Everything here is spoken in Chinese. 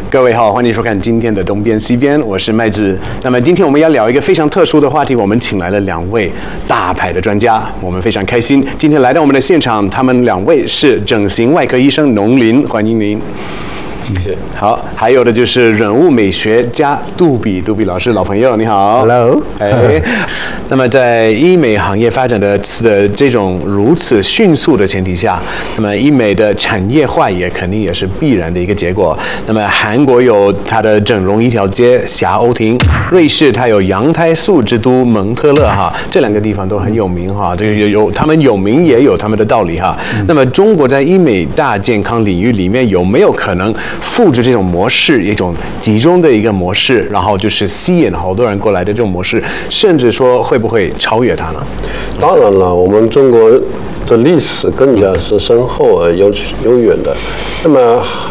各位好，欢迎收看今天的东边西边，我是麦子。那么今天我们要聊一个非常特殊的话题，我们请来了2位大牌的专家，我们非常开心，今天来到我们的现场，他们2位是整形外科医生农林，欢迎您。 谢谢。 好，还有的就是人物美学家杜比老师，老朋友，你好。 Hello。 那么在医美行业发展的这种如此迅速的前提下，那么医美的产业化也肯定也是必然的一个结果。那么韩国有它的整容一条街霞欧亭，瑞士它有羊胎素之都蒙特勒哈，这2个地方都很有名哈，这个他们有名也有他们的道理哈。那么中国在医美大健康领域里面有没有可能复制这种模式，一种集中的一个模式，然后就是吸引好多人过来的这种模式，甚至说会不会超越它呢？ 当然了，我们中国的历史更加是深厚而悠远的。那么